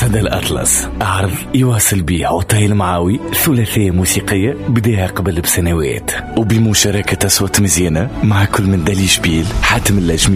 منتدى الأطلس عرض يواصل بيع عطاي المعاوي ثلاثية موسيقية بداها قبل بسنوات، وبمشاركة أصوات مزيانة مع كل من دالي شبيل، حاتم اللاجمي،